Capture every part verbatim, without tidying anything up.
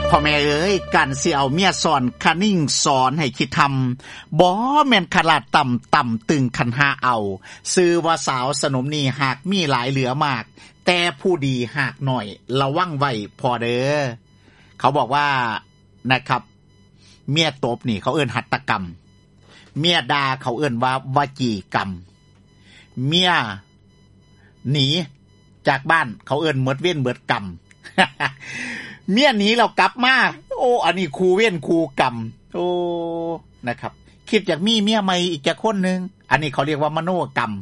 พ่อแม่เอ้ยการสิเอาเมียสอนคนิ่งสอนให้คิดทำบ่แม่นขลาดต่ำต่ำตึงคันหาเอาซื้อว่าสาวสนมนี้หากมีหลายเหลือมากแต่ผู้ดีหากหน่อยระวังไว้พอเด้อเขาบอกว่านะครับเมียตบนี่เขาเอิ้นหัตถกรรมเมียด่าเขาเอิ้นว่าวจีกรรมเมียหนีจากบ้านเขาเอิ้นหมดเว้นหมดกรรม เมียหนีเรากลับมาโอ้อันนี้ครูเว้นครูกรรมโอ้นะครับคิดอยากมีเมียใหม่อีกจักคนนึงอันนี้เขาเรียกว่ามโนกรรม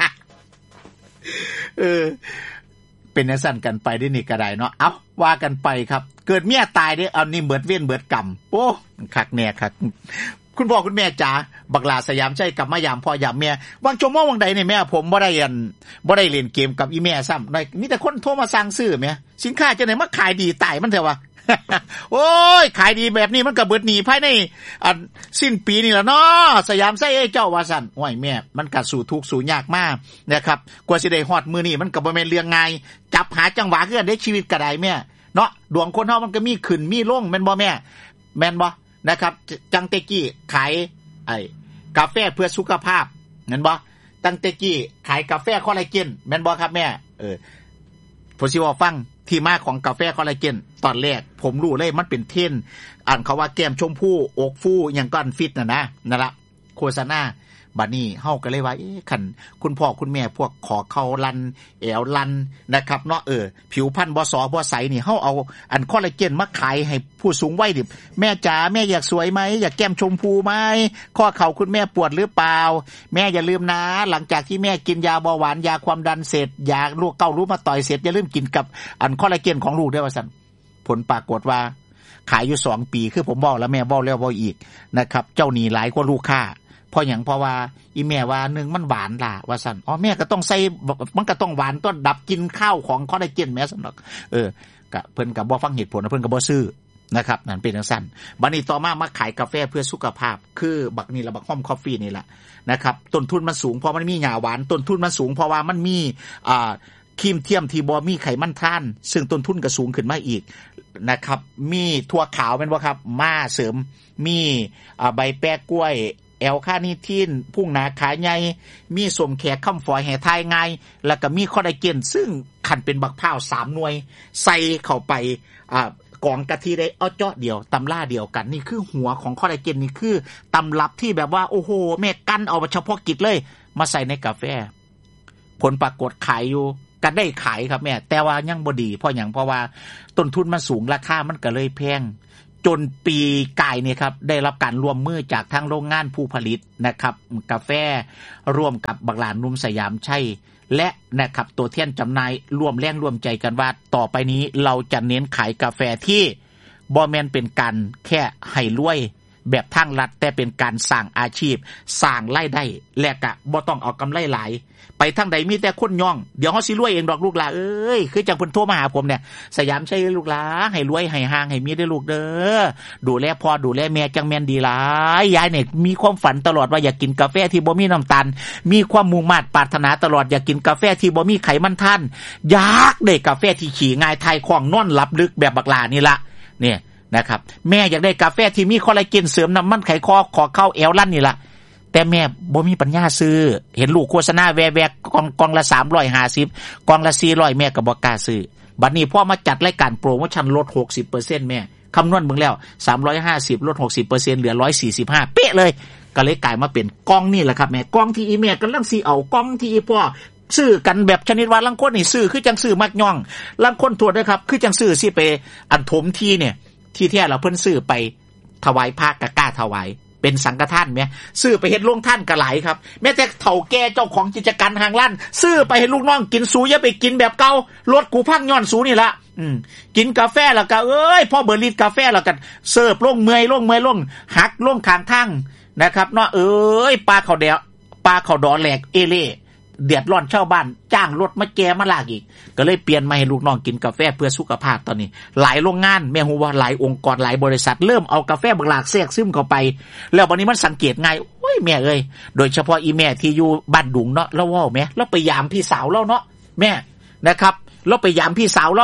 เออเป็นจังซั่นกันไปได้นี่ก็ได้เนาะเอ้าว่ากันไปครับเกิดเมียตายเด้อเอานี่เบิดเว้นเบิดกรรมโอ้คักแน่คักคุณพ่อคุณแม่จ๋าบักหลาสยามชัยกลับมายามพ่อยามแม่วางชั่วโมงวังใดนี่แม่ผมบ่ได้อันบ่ได้เล่นเกมกับอีแม่ซ้ำได้มีแต่คนโทรมาสั่งซื้อแม่สินค้าจังได๋มาขายดีตายมันเถอะวะ โอ้ยขายดีแบบนี้มันก็เบิดหนี้ภายในอันสิ้นปีนี่ล่ะเนาะสยามชัยเอ้ยเจ้าว่าซั่นโอ้ยแม่มันก็สู้ทุกข์สู้ยากมากนะครับกว่าสิได้ฮอดมื้อนี้มันก็บ่แม่นเรื่องง่ายจับหาจังหวะคือได้ชีวิตก็ได้แม่เนาะดวงคนเฮามันก็มีขึ้นมีลงแม่นบ่แม่แม่นบ่นะครับจังเตกี้ขายไอ้กาแฟเพื่อสุขภาพแม่นบ่ตังเตกี้ขายกาแฟคอลลาเจนแม่นบ่ครับแม่เออผมสิว่าฟังที่มาของกาแฟคอลลาเจนตอนแรกผมรู้เลยมันเป็นเทรนด์อ่านเขาว่าแก้มชมพู่อกฟูหยังก็อันฟิตน่ะนะนั่นล่ะโฆษณาบัดนี้เฮาก็เลยว่าเอ๊ะคั่นคุณพ่อคุณแม่พวกขอเข่าลันแอวลันนะครับเนาะเออผิวพรรณบ่สอบ่ใสนี่เฮาเอาอันคอลลาเจนมาขายให้ผู้สูงวัยดิแม่จ๋าแม่อยากสวยมั้ยอยากแก้มชมพูมั้ยข้อเข่าคุณแม่ปวดหรือเปล่าแม่อย่าลืมนะหลังจากที่แม่กินยาเบาหวานยาความดันเสร็จยาลูกเก้ารู้มาต่อยเสร็จอย่าลืมกินกับอันคอลลาเจนของลูกด้วยว่าซั่นผลปรากฏว่าขายอยู่สองปีคือผมบอกแล้วแม่บอกแล้วบอกอีกนะครับเจ้าหนี้หลายกว่าลูกค้าเพราะหยังเพราะว่าอีแม่ว่าหนึ่งมันหวานล่ะว่าซั่นอ๋อแม่ก็ต้องใส่มันก็ต้องหวานต้นดับกินข้าวของคอลลาเจนแม่ซั่นดอกเออก็เพิ่นก็บ่ฟังเหตุผลเพิ่นก็บ่ซื้อนะครับนั่นเป็นจังซั่นบัดนี้ต่อมามาขายกาแฟเพื่อสุขภาพคือบักนี่ล่ะบักฮ้อมคอฟฟี่นี่ล่ะนะครับต้นทุนมันสูงเพราะมันมีหญ้าหวานต้นทุนมันสูงเพราะว่ามันมีอ่าครีมเทียมที่บ่มีไขมันทานซึ่งต้นทุนก็สูงขึ้นมาอีกนะครับมีถั่วขาวแม่นบ่ครับมาเสริมมีอ่าใบแปะกล้วยแอลคานิทินพุ่งหนาขาใหญ่มีสมแขกค้ำฝอยแห่ทายง่ายแล้วก็มีคอลลาเจนซึ่งคันเป็นบักพร้าวสามหน่วยใส่เข้าไปอ่ากองกะทิได้เอาเจาะเดียวตำราเดียวกันนี่คือหัวของคอลลาเจนนี่คือตำรับที่แบบว่าโอ้โหแม่กั้นเอาเฉพาะกิจเลยมาใส่ในกาแฟผลปรากฏขายอยู่ก็ได้ขายครับแม่แต่ว่ายังบ่ดีเพราะหยังเพราะว่าต้นทุนมันสูงราคามันก็เลยแพงจนปีกายเนี่ยครับได้รับการร่วมมือจากทางโรงงานผู้ผลิตนะครับกาแฟร่วมกับบักหลานนุ่มสยามชัยและนะครับตัวแทนจำหน่ายร่วมแรงร่วมใจกันว่าต่อไปนี้เราจะเน้นขายกาแฟที่บ่แม่นเป็นการแค่ให้รวยแบบทางรัฐแต่เป็นการสร้างอาชีพสร้างรายได้และก็บ่ต้องเอากำไรหลายไปทางใดมีแต่คนย่องเดี๋ยวเฮาสิรวยเองดอกลูกหลาเอ้ยคือจังเพิ่นโทรมาหาผมเนี่ยสยามชัยลูกหลาให้รวยให้ห่างให้มีได้ลูกเด้อดูแลพ่อดูแลแม่จังแม่นดีหลายยายเนี่ยมีความฝันตลอดว่าอยากกินกาแฟที่บ่มีน้ำตาลมีความมุ่งมั่นปรารถนาตลอดอยากกินกาแฟที่บ่มีไขมันทานอยากได้กาแฟที่ขี้ง่ายทายคล่องนอนหลับลึกแบบบักหลานี่ล่ะเนี่ยนะครับแม่อยากได้กาแฟที่มีคอลลาเจนเสริมน้ำมันไขข้อขอเข้าแอลลั่นนี่ล่ะแต่แม่บ่มีปัญญาซื้อเห็นลูกโฆษณาแวะๆกล่องกล่องละสามร้อยห้าสิบกล่องละสี่ร้อยแม่ก็บ่กล้าซื้อบัดนี้พอมาจัดรายการโปรโมชั่นลด หกสิบเปอร์เซ็นต์ แม่คำนวณเบิ่งแล้วสามร้อยห้าสิบลด หกสิบเปอร์เซ็นต์ เหลือหนึ่งร้อยสี่สิบห้าเป๊ะเลยก็เลยกลายมาเป็นกล่องนี่แหละครับแม่กล่องที่อีแม่กำลังสิเอากล่องที่อีพ่อซื้อกันแบบชนิดว่าลางคนนี่ซื้อคือจังซื้อมักย่องลางคนโทษนะครับคือจังซื้อสิไปอันถมที่เนี่ยที่แท้เราเพิ่นซื้อไปถวายพระกะกล้าถวายเป็นสังฆทานแม่ซื้อไปเฮ็ดโรงทานก็หลายครับแม้แต่เฒ่าแก่เจ้าของกิจการห้างร้านซื้อไปให้ลูกน้องกินสูอย่าไปกินแบบเก่ารถกูพังย้อนสูนี่ล่ะอืมกินกาแฟแล้วก็เอ้ยพอเบิดฤทธิ์กาแฟแล้วก็เสิร์ฟลงเมื่อยลงเมื่อยลงหักลงข้างทางนะครับเนาะเอ้ยปลาข้าวแดงปลาข้าวดอแหลกเอเล่เดือดร้อนชาวบ้านจ้างรถมาแก้มาลากอีกก็เลยเปลี่ยนมาให้ลูกน้องกินกาแฟเพื่อสุขภาพตอนนี้หลายโรงงานแม่ฮู้ว่าหลายองค์กรหลายบริษัทเริ่มเอากาแฟบักหลากแทรกซึมเข้าไปแล้วบัดนี้มันสังเกตง่ายโอ้ยแม่เอ้ยโดยเฉพาะอีแม่ที่อยู่บ้านดุงเนาะแล้วเว้าแม่แล้วไปยามพี่สาวเราเนาะแม่นะครับแล้วไปยามพี่สาวเรา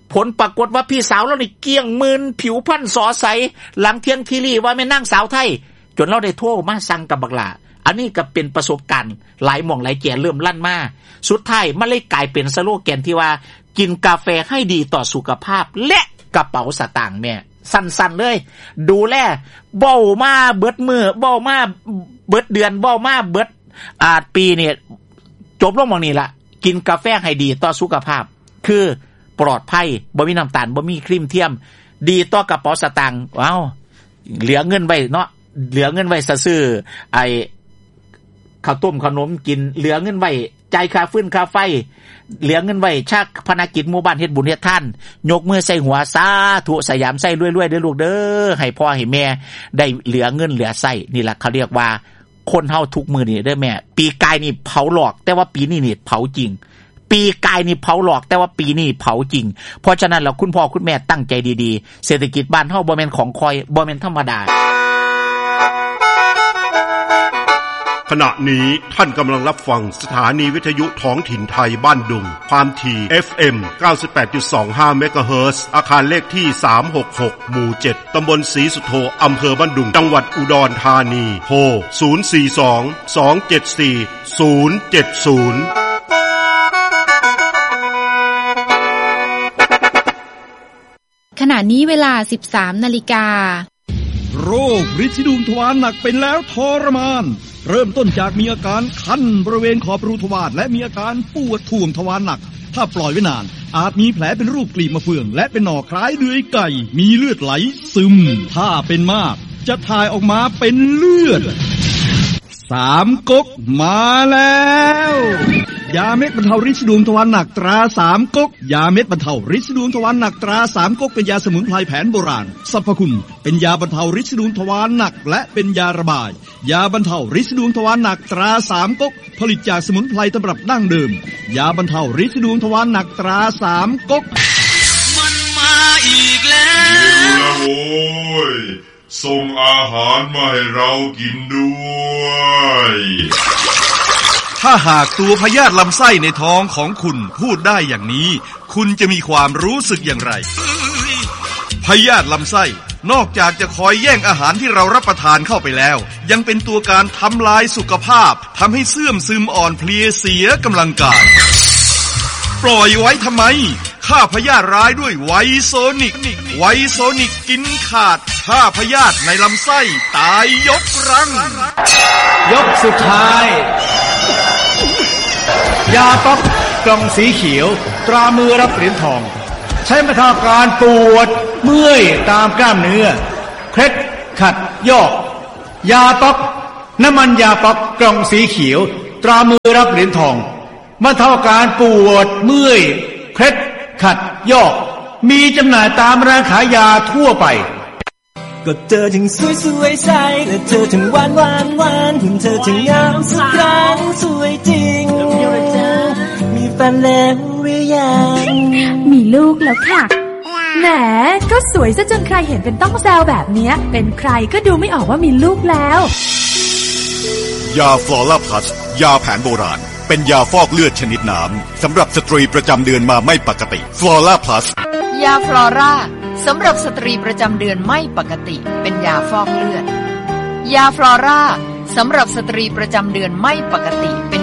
ผลปรากฏว่าพี่สาวเรานี่เกี้ยงมึนผิวพรรณสอใสหลังเที่ยงทีรีว่าแม่นางสาวไทยจนเราได้โทรมาสั่งกับบักหลาอันนี้ก็เป็นประสบการณ์หลายหม่องหลายแก่เริ่มลั่นมาสุดท้ายมันเลยกลายเป็นสโลแกนที่ว่ากินกาแฟให้ดีต่อสุขภาพและกระเป๋าสตางค์แม่สั้นๆเลยดูแลเบ้ามาเบิดมือเบ้ามาเบิดเดือนเบ้ามาเบิดอาจปีเนี่ยจบลงหม่องนี้ละกินกาแฟให้ดีต่อสุขภาพคือปลอดภัยบ่มีน้ำตาลบ่มีครีมเทียมดีต่อกระเป๋าสตางค์ว้าวเหลือเงินไว้เนาะเหลือเงินไว้ซื้อไอ้ข้าวต้มขนมกินเหลือเงินไว้จ่ายค่าฟืนค่าไฟเหลือเงินไว้ชักภารกิจหมู่บ้านเฮ็ดบุญเฮ็ดทานยกมือใส่หัวสาธุสยามใส่รวยๆเด้อลูกเด้อให้พ่อให้แม่ได้เหลือเงินเหลือใช้นี่ล่ะเขาเรียกว่าคนเฮาทุกมื้อนี่เด้อแม่ปีกายนี่เผาหลอกแต่ว่าปีนี้นี่เผาจริงปีกายนี่เผาหลอกแต่ว่าปีนี้เผาจริงเพราะฉะนั้นแล้วคุณพ่อคุณแม่ตั้งใจดีๆเศรษฐกิจบ้านเฮาบ่แม่นของคอยบ่แม่นธรรมดาขณะนี้ท่านกำลังรับฟังสถานีวิทยุท้องถิ่นไทยบ้านดุงความถี่ เอฟ เอ็ม เก้าสิบแปดจุดสองห้า เมกะเฮิรตซ์อาคารเลขที่สามหกหกหมู่เจ็ดตำบลศรีสุโธอำเภอบ้านดุงจังหวัดอุดรธานีโทรศูนย์ สี่ สอง สอง เจ็ด สี่ ศูนย์ เจ็ด ศูนย์ขณะนี้เวลา สิบสาม นาฬิกาโรคฤทธิ์ดวงทวารหนักเป็นแล้วทรมานเริ่มต้นจากมีอาการคันบริเวณขอบรูทวารและมีอาการปวดท่วงทวารหนักถ้าปล่อยไว้นานอาจมีแผลเป็นรูปกลีบมะเฟืองและเป็นหน่อคล้ายเดือยไก่มีเลือดไหลซึมถ้าเป็นมากจะถ่ายออกมาเป็นเลือดสามก๊กมาแล้วยาเม็ดบรรเทาฤทธิ์ดวงทวารหนักตราสามก๊กยาเม็ดบรรเทาฤทธิ์ดวงทวารหนักตราสามก๊กเป็นยาสมุนไพรแผนโบราณสรรพคุณเป็นยาบรรเทาฤทธิ์ดวงทวารหนักและเป็นยาระบายยาบรรเทาฤทธิ์ดวงทวารหนักตราสามก๊กผลิตจากสมุนไพรตำรับดั้งเดิมยาบรรเทาฤทธิ์ดวงทวารหนักตราสามก๊กมันมาอีกแล้วโอ้ยส่งอาหารมาให้เรากินด้วยถ้าหากตัวพยาธิลำไส้ในท้องของคุณพูดได้อย่างนี้คุณจะมีความรู้สึกอย่างไรพยาธิลำไส้นอกจากจะคอยแย่งอาหารที่เรารับประทานเข้าไปแล้วยังเป็นตัวการทำลายสุขภาพทำให้เสื่อมซึมอ่อนเพลียเสียกำลังกายปล่อยไว้ทำไมฆ่าพยาธิร้ายด้วยไวโซนิกไวโซนิกกินขาดฆ่าพยาธิในลำไส้ตายยกรังยกสุดท้ายยาต๊อกกล่องสีเขียวตรามือรับเหรียญทองใช้บรรเทาอาการปวดเมื่อยตามกล้ามเนื้อเคล็ดขัดยอกยาต๊อกน้ำมันยาต๊อกกล่องสีเขียวตรามือรับเหรียญทองบรรเทาอาการปวดเมื่อยเคล็ดขัดยอกมีจำหน่ายตามร้านขายยาทั่วไปก็เธอถึงสวยสวยใสและเธอถึงหวานหวานหวานถึงเธอถึงงามสักครั้งสวยจริงมีแฟนแล้วหรือยังมีลูกแล้วค่ะแหมก็สวยซะจนใครเห็นเป็นต้องแซวแบบนี้เป็นใครก็ดูไม่ออกว่ามีลูกแล้วยาฟลอร่าพลัสยาแผนโบราณเป็นยาฟอกเลือดชนิดน้ำสำหรับสตรีประจำเดือนมาไม่ปกติฟลอร่าพลัสยาฟลอร่าสำหรับสตรีประจำเดือนไม่ปกติเป็นยาฟอกเลือดยาฟลอร่าสำหรับสตรีประจำเดือนไม่ปกติเป็น